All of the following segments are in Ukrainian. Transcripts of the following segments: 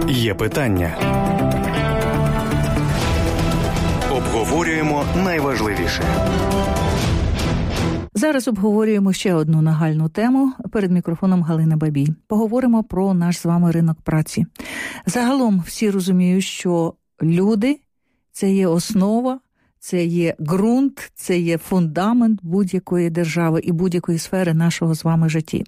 Є питання. Обговорюємо найважливіше. Зараз обговорюємо ще одну нагальну тему. Перед мікрофоном Галина Бабій. Поговоримо про наш з вами ринок праці. Загалом всі розуміють, що люди – це є основа, це є ґрунт, це є фундамент будь-якої держави і будь-якої сфери нашого з вами житті.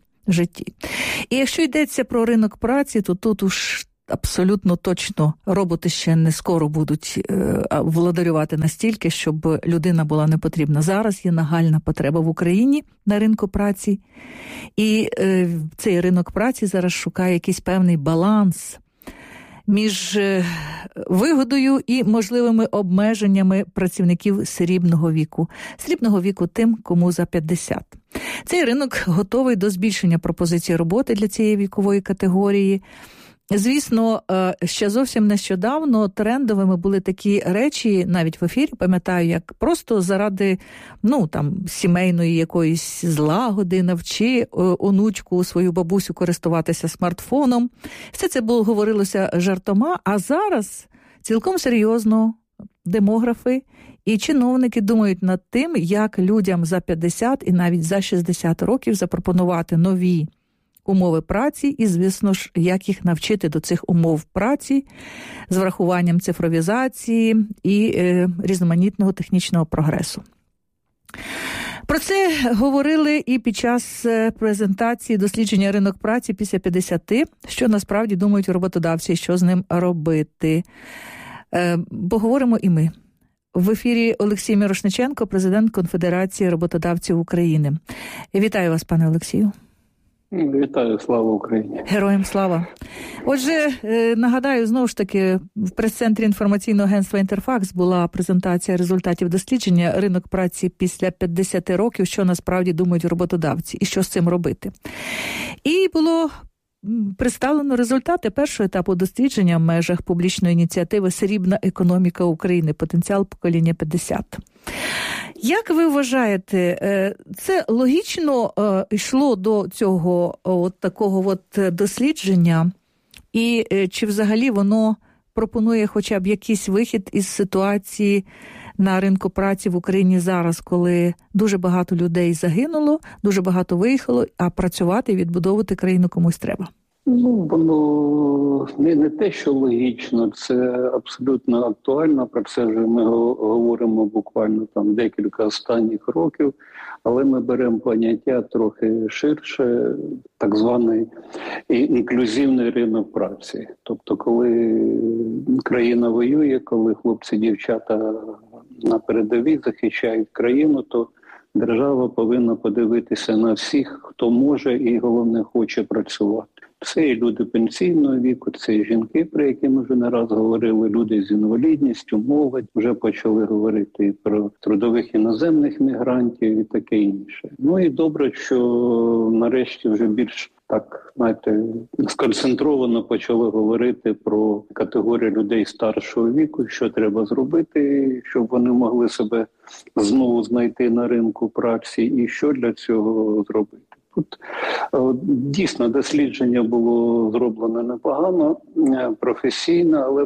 І якщо йдеться про ринок праці, то тут уж абсолютно точно роботи ще не скоро будуть владарювати настільки, щоб людина була не потрібна. Зараз є нагальна потреба в Україні на ринку праці, і цей ринок праці зараз шукає якийсь певний баланс між вигодою і можливими обмеженнями працівників срібного віку. Срібного віку тим, кому за 50. Цей ринок готовий до збільшення пропозиції роботи для цієї вікової категорії. Звісно, ще зовсім нещодавно трендовими були такі речі, навіть в ефірі, пам'ятаю, як просто заради, сімейної якоїсь злагоди, навчи онучку, свою бабусю користуватися смартфоном. Все це говорилося жартома, а зараз цілком серйозно демографи і чиновники думають над тим, як людям за 50 і навіть за 60 років запропонувати нові умови праці і, звісно ж, як їх навчити до цих умов праці з врахуванням цифровізації і різноманітного технічного прогресу. Про це говорили і під час презентації дослідження ринок праці після 50, що насправді думають роботодавці, що з ним робити. Поговоримо і ми. В ефірі Олексій Мірошниченко, президент Конфедерації роботодавців України. Вітаю вас, пане Олексію. Вітаю, слава Україні. Героям слава. Отже, нагадаю, знову ж таки, в прес-центрі інформаційного агентства «Інтерфакс» була презентація результатів дослідження ринок праці після 50 років, що насправді думають роботодавці і що з цим робити. І було представлено результати першого етапу дослідження в межах публічної ініціативи «Срібна економіка України. Потенціал покоління 50». Як ви вважаєте, це логічно йшло до цього такого дослідження? І чи взагалі воно пропонує хоча б якийсь вихід із ситуації на ринку праці в Україні зараз, коли дуже багато людей загинуло, дуже багато виїхало, а працювати і відбудовувати країну комусь треба? Воно не те, що логічно, це абсолютно актуально. Про це вже ми говоримо буквально декілька останніх років, але ми беремо поняття трохи ширше, так званий інклюзивний ринок праці. Тобто, коли країна воює, коли хлопці-дівчата на передовій захищають країну, то держава повинна подивитися на всіх, хто може і, головне, хоче працювати. Це і люди пенсійного віку, це і жінки, про які ми вже не раз говорили, люди з інвалідністю, молодь. Вже почали говорити і про трудових іноземних мігрантів і таке інше. І добре, що нарешті вже більш сконцентровано почали говорити про категорію людей старшого віку, що треба зробити, щоб вони могли себе знову знайти на ринку праці і що для цього зробити. Тут дійсно дослідження було зроблено непогано, професійно, але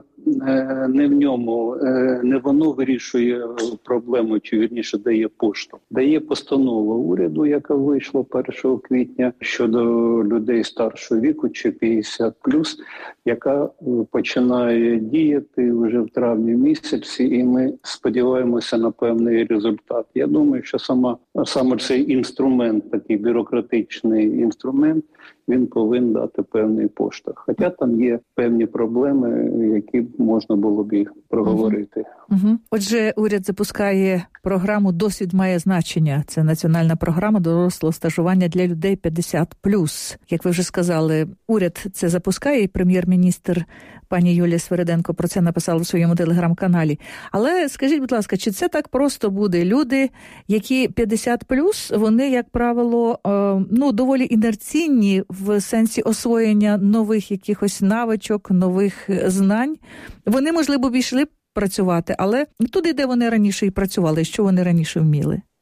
не воно вирішує проблему, чи вірніше дає поштовх. Дає постанова уряду, яка вийшла 1 квітня щодо людей старшого віку чи 50+, яка починає діяти вже в травні місяці, і ми сподіваємося на певний результат. Я думаю, що саме цей інструмент, такий бюрократичний інструмент, він повинен дати певний поштовх. Хоча там є певні проблеми, які можна було б їх проговорити. Отже, уряд запускає програму «Досвід має значення». Це національна програма дорослого стажування для людей 50+. Як ви вже сказали, уряд це запускає, і прем'єр-міністр пані Юлія Свериденко про це написала у своєму телеграм-каналі. Але скажіть, будь ласка, чи це так просто буде? Люди, які 50+, вони, як правило, доволі інерційні в сенсі освоєння нових якихось навичок, нових знань. Вони, можливо, б йшли працювати, але туди, де вони раніше і працювали, що вони раніше вміли?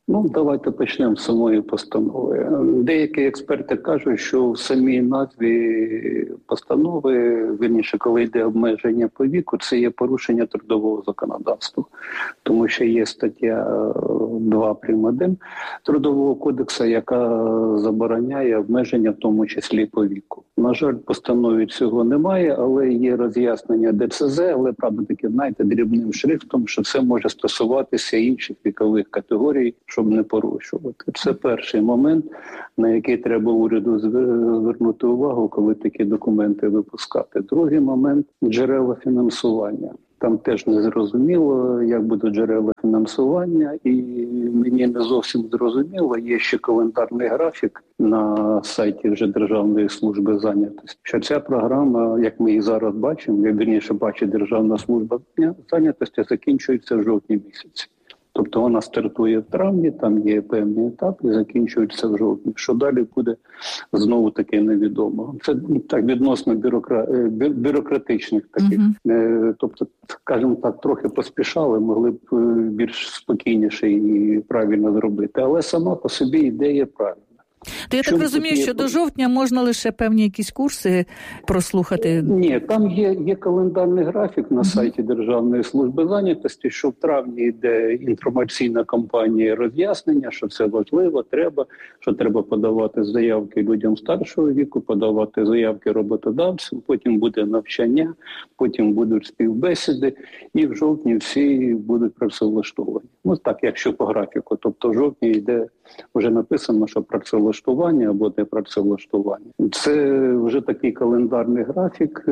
Давайте почнемо з самої постанови. Деякі експерти кажуть, що в самій назві постанови, вірніше, коли йде обмеження по віку, це є порушення трудового законодавства. Тому що є стаття 2.1 Трудового кодексу, яка забороняє обмеження, в тому числі по віку. На жаль, в постанові цього немає, але є роз'яснення ДЦЗ, але, правда, таки, знаєте, дрібним шрифтом, що це може стосуватися інших вікових категорій, щоб не порушувати. Це перший момент, на який треба уряду звернути увагу, коли такі документи випускати. Другий момент – джерела фінансування. Там теж не зрозуміло, як будуть джерела фінансування, і мені не зовсім зрозуміло, є ще календарний графік на сайті вже Державної служби зайнятості, що ця програма, як ми її зараз бачимо, вірніше бачить Державна служба зайнятості, закінчується в жовтні місяці. Тобто вона стартує в травні, там є певний етап і закінчується в жовтні. Що далі буде, знову таки невідомо. Це так відносно бюрократичних таких. Тобто, скажімо так, трохи поспішали, могли б більш спокійніше і правильно зробити. Але сама по собі ідея правильна. То я так розумію, що до жовтня можна лише певні якісь курси прослухати? Ні, там є календарний графік на сайті Державної служби зайнятості, що в травні йде інформаційна кампанія роз'яснення, що це важливо, що треба подавати заявки людям старшого віку, подавати заявки роботодавцям, потім буде навчання, потім будуть співбесіди, і в жовтні всі будуть працевлаштовані. Так, якщо по графіку. Тобто в жовтні йде, вже написано, що працевлаштування або не працевлаштування. Це вже такий календарний графік.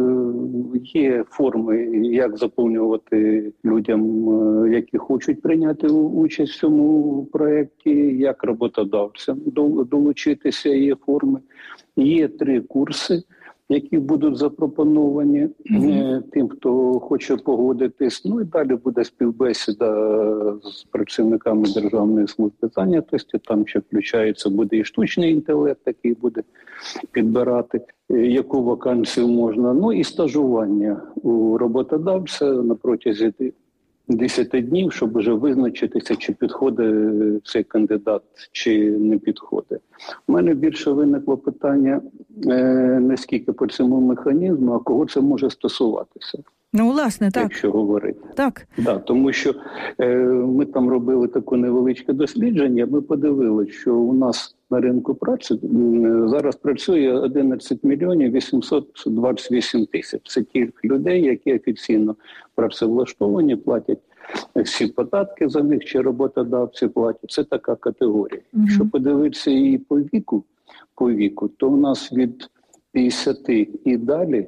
Є форми, як заповнювати людям, які хочуть прийняти участь в цьому проєкті, як роботодавцям долучитися, є форми. Є 3 курси, які будуть запропоновані тим, хто хоче погодитись. І далі буде співбесіда з працівниками Державної служби зайнятості. Там ще включається, буде і штучний інтелект, який буде підбирати, яку вакансію можна. І стажування у роботодавця на протязі 10 днів, щоб вже визначитися, чи підходить цей кандидат, чи не підходить. У мене більше виникло питання не скільки по цьому механізму, а кого це може стосуватися. Власне, так. Якщо говорити. Так. Да, тому що ми там робили таке невеличке дослідження, ми подивилися, що у нас на ринку праці зараз працює 11 мільйонів 828 тисяч. Це тільки людей, які офіційно працевлаштовані, платять всі податки за них, чи роботодавці платять. Це така категорія. Якщо подивитися її по віку, то у нас від 50 і далі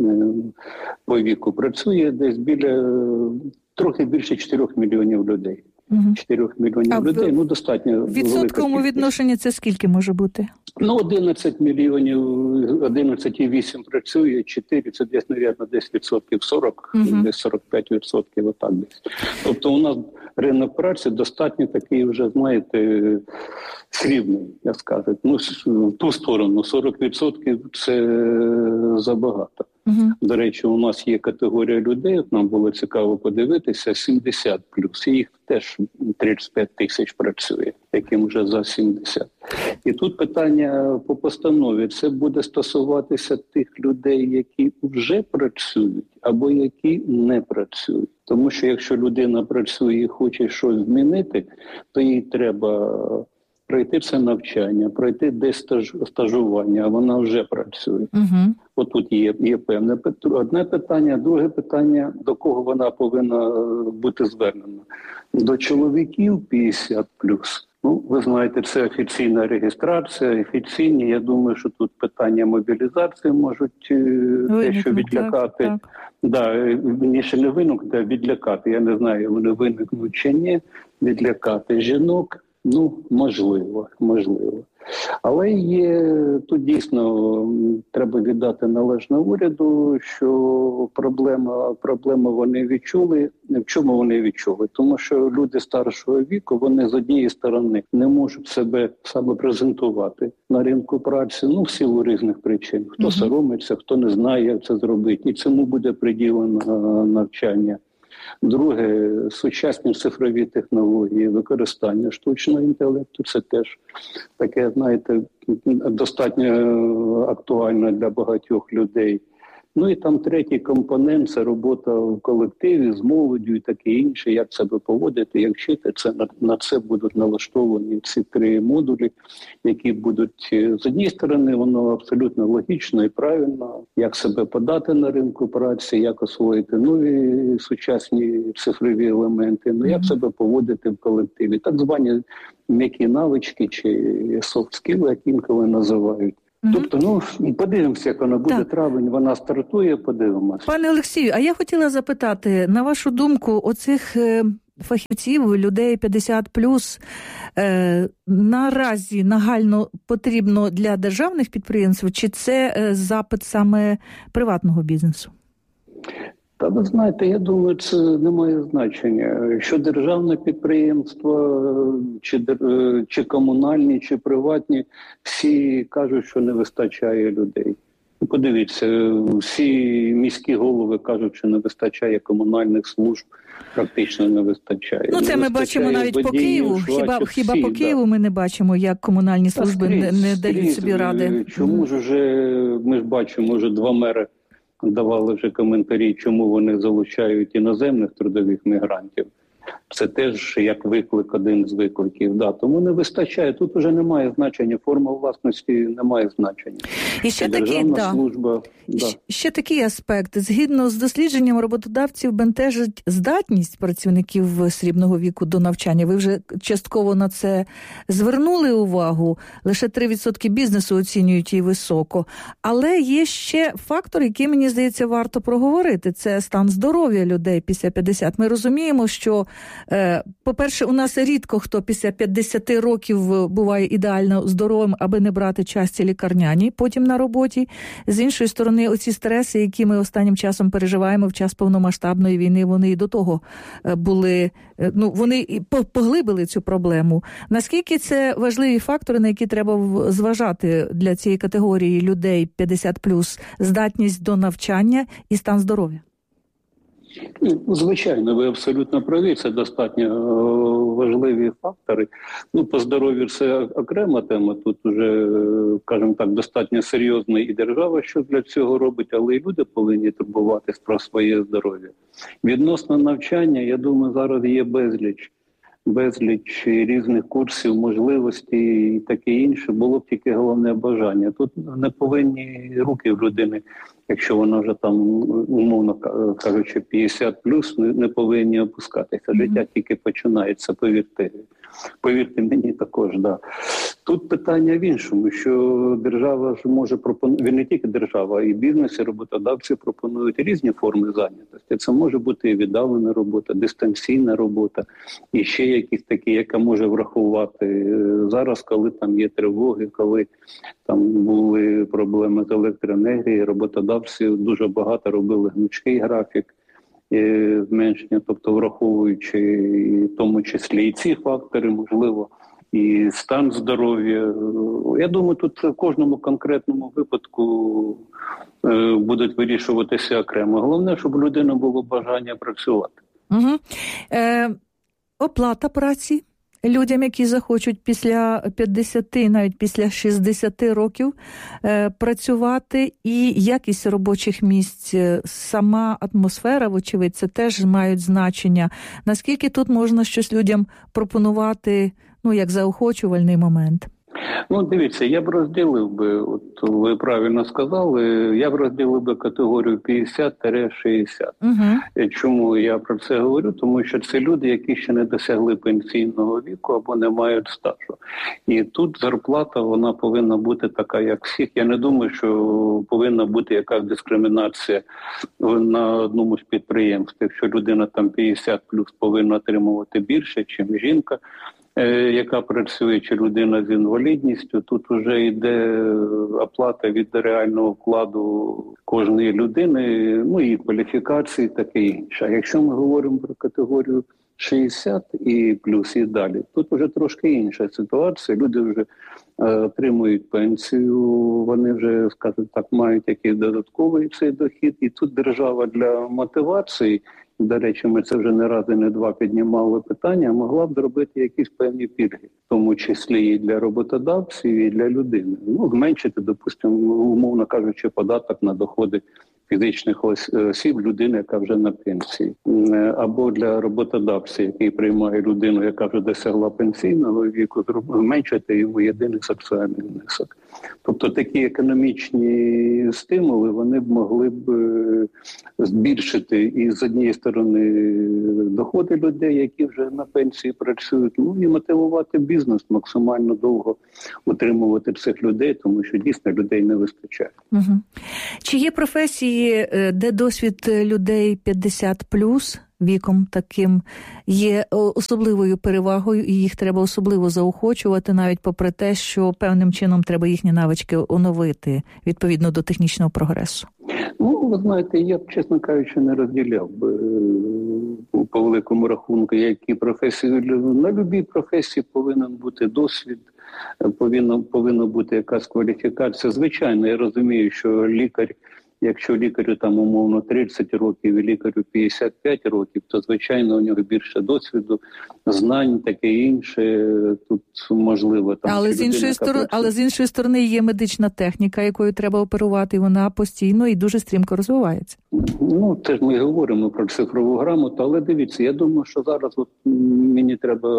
по віку працює десь трохи більше 4 мільйонів людей. 4 мільйонів людей, достатньо. В відсотковому відношенні це скільки може бути? 11 мільйонів, 11,8 працює, 4, це десь, мабуть, десь відсотків 40, десь 45%, отак десь. Тобто у нас ринок праці достатньо такий вже, знаєте, срібний, я скажу. В ту сторону 40% це забагато. До речі, у нас є категорія людей, нам було цікаво подивитися, 70+, і їх теж 35 тисяч працює, яким вже за 70. І тут питання по постанові, це буде стосуватися тих людей, які вже працюють, або які не працюють. Тому що якщо людина працює і хоче щось змінити, то їй треба пройти це навчання, пройти десь стажування, а вона вже працює. Отут є певне одне питання. Друге питання, до кого вона повинна бути звернена. До чоловіків 50+. Ви знаєте, це офіційна реєстрація, офіційні. Я думаю, що тут питання мобілізації можуть дещо відлякати. Так. Да, ще не виникнути, а відлякати. Я не знаю, вони виникнуть чи ні. Відлякати жінок. Можливо. Але тут дійсно треба віддати належне уряду, що проблема вони відчули. В чому вони відчули? Тому що люди старшого віку, вони з однієї сторони не можуть себе самопрезентувати на ринку праці, в силу різних причин. Хто соромиться, хто не знає, як це зробити. І цьому буде приділено навчання Друге, сучасні цифрові технології, використання штучного інтелекту, це теж таке, знаєте, достатньо актуально для багатьох людей. Ну і там третій компонент – це робота в колективі з молоддю і таке інше, як себе поводити, як вчити. Це на це будуть налаштовані ці 3 модулі, які будуть, з однієї сторони, воно абсолютно логічно і правильно, як себе подати на ринку праці, як освоїти нові сучасні цифрові елементи, ну як себе поводити в колективі. Так звані м'які навички чи soft skill, як інколи називають. Тобто, подивимося, як вона буде, травень, вона стартує, подивимося. Пане Олексію, а я хотіла запитати, на вашу думку, оцих фахівців, людей 50+, наразі нагально потрібно для державних підприємств, чи це запит саме приватного бізнесу? Та ви знаєте, я думаю, це не має значення. Що державне підприємство, чи комунальні, чи приватні, всі кажуть, що не вистачає людей. Подивіться, всі міські голови кажуть, що не вистачає комунальних служб, практично не вистачає. Ну, це ми бачимо навіть по Києву. Хіба по Києву ми не бачимо, як комунальні служби не дають собі ради? Чому ж ми ж бачимо, вже 2 мери давали вже коментарі, чому вони залучають іноземних трудових мігрантів. Це теж як виклик, один з викликів. Да. Тому не вистачає. Тут вже немає значення. Форма власності не має значення. І ще служба. Ще такий аспект. Згідно з дослідженням роботодавців, бентежить здатність працівників срібного віку до навчання. Ви вже частково на це звернули увагу. Лише 3% бізнесу оцінюють її високо. Але є ще фактор, який, мені здається, варто проговорити. Це стан здоров'я людей після 50. Ми розуміємо, що по-перше, у нас рідко хто після 50 років буває ідеально здоровим, аби не брати часті лікарняні потім на роботі. З іншої сторони, оці стреси, які ми останнім часом переживаємо в час повномасштабної війни, вони і до того були, вони поглибили цю проблему. Наскільки це важливі фактори, на які треба зважати для цієї категорії людей 50+, здатність до навчання і стан здоров'я? Звичайно, ви абсолютно праві, це достатньо важливі фактори. По здоров'ю це окрема тема, тут вже, скажімо так, достатньо серйозна і держава, що для цього робить, але і люди повинні турбуватись про своє здоров'я. Відносно навчання, я думаю, зараз є безліч різних курсів, можливостей і таке інше. Було б тільки головне бажання. Тут не повинні руки в людини, якщо вона вже там, умовно кажучи, 50+, не повинні опускатися. Життя тільки починається, повірте. Повірте мені також, да. Тут питання в іншому, що держава ж може пропонувати, не тільки держава, а і бізнес, і роботодавці пропонують різні форми зайнятості. Це може бути і віддалена робота, дистанційна робота, і ще якісь такі, яка може врахувати зараз, коли там є тривоги, коли там були проблеми з електроенергією, роботодавці дуже багато робили гнучкий графік, зменшення, тобто враховуючи в тому числі і ці фактори, можливо, і стан здоров'я. Я думаю, тут в кожному конкретному випадку будуть вирішуватися окремо. Головне, щоб у людини було бажання працювати. Оплата праці людям, які захочуть після 50, навіть після 60 років працювати, і якість робочих місць, сама атмосфера, вочевидь, це теж мають значення. Наскільки тут можна щось людям пропонувати, як заохочувальний момент? Дивіться, я б розділив би, от ви правильно сказали, я б розділив би категорію 50-60. Чому я про це говорю? Тому що це люди, які ще не досягли пенсійного віку або не мають стажу. І тут зарплата, вона повинна бути така, як всіх. Я не думаю, що повинна бути якась дискримінація на одному з підприємств. Якщо людина там 50+, повинна отримувати більше, ніж жінка, яка працює, чи людина з інвалідністю, тут вже йде оплата від реального вкладу кожної людини, і кваліфікації, таке інше. А якщо ми говоримо про категорію 60 і плюс і далі, тут вже трошки інша ситуація. Люди вже отримують пенсію, вони вже, скажімо так, мають якийсь додатковий цей дохід. І тут держава для мотивації до речі, ми це вже не раз і не два піднімали питання, могла б зробити якісь певні пільги, в тому числі і для роботодавців, і для людини. Ну, зменшити, допустимо, умовно кажучи, податок на доходи фізичних осіб людини, яка вже на пенсії, або для роботодавця, який приймає людину, яка вже досягла пенсійного віку, зменшити йому єдиний соціальний внесок. Тобто такі економічні стимули, вони б могли б збільшити і з однієї сторони доходи людей, які вже на пенсії працюють, ну і мотивувати бізнес максимально довго утримувати цих людей, тому що дійсно людей не вистачає. Угу. Чи є професії, де досвід людей 50+, віком таким, є особливою перевагою, і їх треба особливо заохочувати, навіть попри те, що певним чином треба їхні навички оновити відповідно до технічного прогресу? Ну, ви знаєте, я б, чесно кажучи, не розділяв би по великому рахунку, які професії. На любій професії повинен бути досвід, повинна бути якась кваліфікація. Звичайно, я розумію, що лікар, якщо лікарю там умовно 30 років і лікарю 55 років, то, звичайно, у нього більше досвіду, знань, таке інше, тут можливо. Там, але з іншої сторони є медична техніка, якою треба оперувати, і вона постійно і дуже стрімко розвивається. Ну, це ж ми говоримо про цифрову грамоту, але дивіться, я думаю, що зараз мені треба,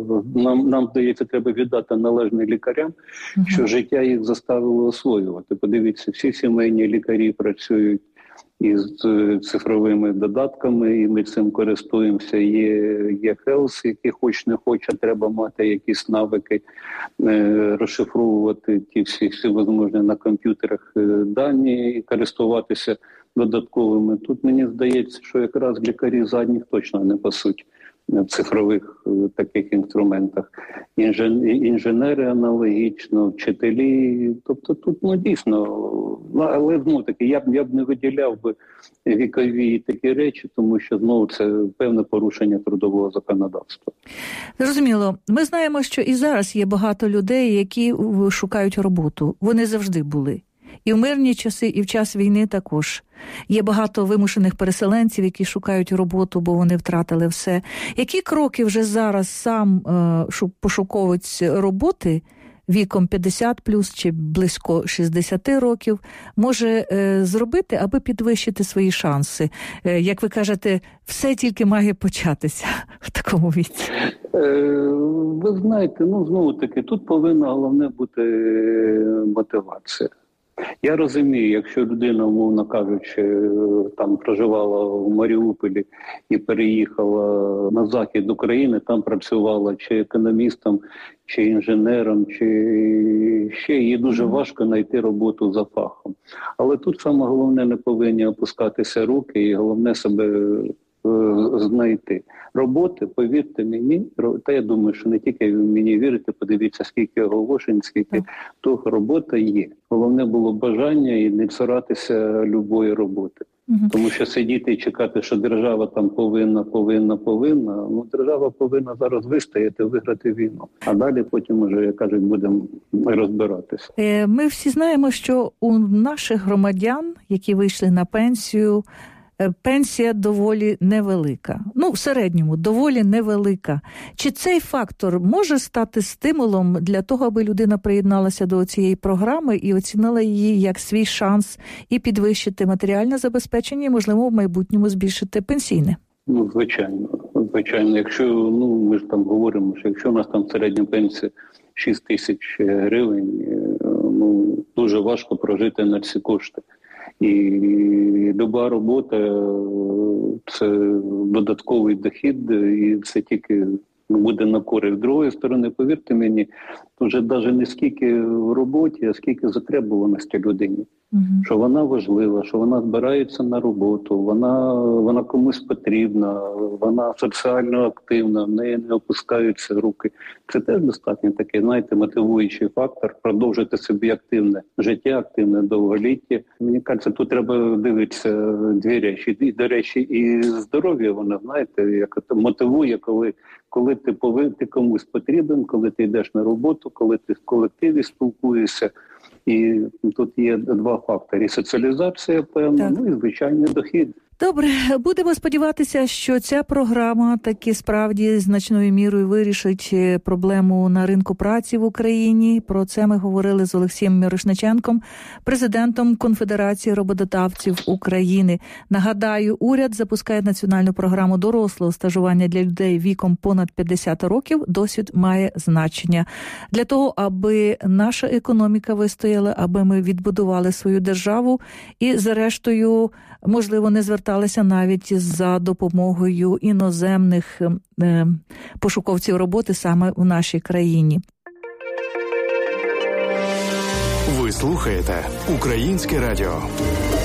нам здається, треба віддати належне лікарям, що життя їх заставило освоювати. Подивіться, всі сімейні лікарі працюють із цифровими додатками, і ми цим користуємося. Є Хелс, який хоч не хоче, треба мати якісь навики, розшифровувати ті всі можливі на комп'ютерах дані і користуватися додатковими. Тут мені здається, що якраз лікарі задніх точно не пасуть в цифрових таких інструментах. Інженери аналогічно, вчителі. Тобто тут дійсно, але знову таки, я б не виділяв би вікові такі речі, тому що знову це певне порушення трудового законодавства. Зрозуміло. Ми знаємо, що і зараз є багато людей, які шукають роботу. Вони завжди були. І в мирні часи, і в час війни також. Є багато вимушених переселенців, які шукають роботу, бо вони втратили все. Які кроки вже зараз сам пошуковець роботи віком 50+ чи близько 60 років може зробити, аби підвищити свої шанси? Як ви кажете, все тільки має початися в такому віці. Ви знаєте, знову таки, тут повинна головне бути мотивація. Я розумію, якщо людина, умовно кажучи, там проживала в Маріуполі і переїхала на захід України, там працювала чи економістом, чи інженером, чи ще їй дуже важко знайти роботу за фахом. Але тут саме головне, не повинні опускатися руки і головне себе знайти. Роботи, повірте мені, та я думаю, що не тільки мені вірите, подивіться, скільки оголошень, скільки того, робота є. Головне було бажання і не цуратися любої роботи. Тому що сидіти і чекати, що держава там повинна. Держава повинна зараз вистояти, виграти війну. А далі потім уже, як кажуть, будемо розбиратися. Ми всі знаємо, що у наших громадян, які вийшли на пенсію, пенсія доволі невелика. В середньому доволі невелика. Чи цей фактор може стати стимулом для того, аби людина приєдналася до цієї програми і оцінила її як свій шанс і підвищити матеріальне забезпечення і, можливо, в майбутньому збільшити пенсійне? Звичайно. Якщо, ми ж там говоримо, що якщо у нас там середня пенсія 6 тисяч гривень, дуже важко прожити на ці кошти. І люба робота – це додатковий дохід, і це тільки буде на користь. З другої сторони, повірте мені, вже навіть не скільки в роботі, а скільки затребуваності людині. Що вона важлива, що вона збирається на роботу, вона комусь потрібна, вона соціально активна, в неї не опускаються руки. Це теж достатньо такий, мотивуючий фактор продовжити собі активне життя, активне довголіття. Мені кажеться, тут треба дивитися дві речі. І, до речі, і здоров'я, воно, як мотивує, коли ти комусь потрібен, коли ти йдеш на роботу, коли ти в колективі спілкуєшся. І тут є два фактори. І соціалізація, певна, і звичайний дохід. Добре, будемо сподіватися, що ця програма таки справді значною мірою вирішить проблему на ринку праці в Україні. Про це ми говорили з Олексієм Мірошниченком, президентом Конфедерації роботодавців України. Нагадаю, уряд запускає національну програму дорослого стажування для людей віком понад 50 років. Досвід має значення. Для того, аби наша економіка вистояла, аби ми відбудували свою державу і, зрештою, можливо, не зверталися навіть за допомогою іноземних пошуковців роботи саме в нашій країні. Ви слухаєте Українське радіо.